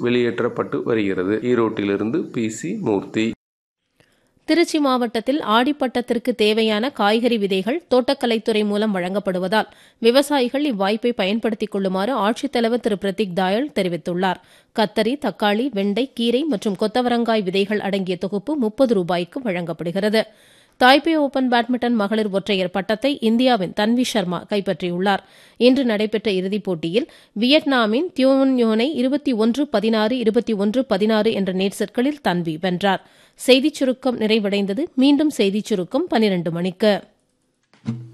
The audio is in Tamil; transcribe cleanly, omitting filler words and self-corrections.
வெளியேற்றப்பட்டு வருகிறது. ஈரோட்டிலிருந்து PC மூர்த்தி. திருச்சி மாவட்டத்தில் ஆடிப்பட்டத்திற்கு தேவையான காய்கறி விதைகள் தோட்டக்கலைத்துறை மூலம் வழங்கப்படுவதால் விவசாயிகள் இவ்வாய்ப்பை பயன்படுத்திக் கொள்ளுமாறு ஆட்சித்தலைவர் திரு பிரதீக் தாயல் தெரிவித்துள்ளார். கத்தரி, தக்காளி, வெண்டை, கீரை மற்றும் கொத்தவரங்காய் விதைகள் அடங்கிய தொகுப்பு 30 ரூபாய்க்கு வழங்கப்படுகிறது. தாய்பே ஓபன் பேட்மிண்டன் மகளிர் ஒற்றையர் பட்டத்தை இந்தியாவின் தன்வி சர்மா கைப்பற்றியுள்ளார். இன்று நடைபெற்ற இறுதிப் போட்டியில் வியட்நாமின் தியோன் யோனை 21-16, 21-16 என்ற நேர் செட்களில் தன்வி வென்றார். செய்திச் சுருக்கம் நிறைவடைந்தது. மீண்டும் செய்திச் சுருக்கம் 12 மணிக்கு.